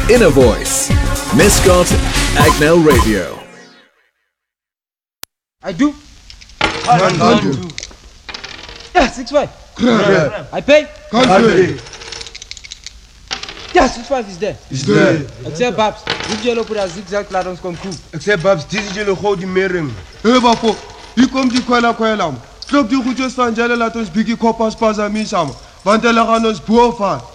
Inner Voice. Mascot Agnel Radio. I do. Can't do. Yeah, 6-5. Crap. I pay. Can't pay. Yeah, 6-5 is there. Is there. Except Babs. Dit jullie op de zigzag laat ons komen koop. Except Babs, dit is jullie gewoon die mering. Hé, bafo. Hier komt die kwela. Klop die goedjes van jullie laat ons biggie koppers pas aan mij samen. Want jullie gaan ons boven.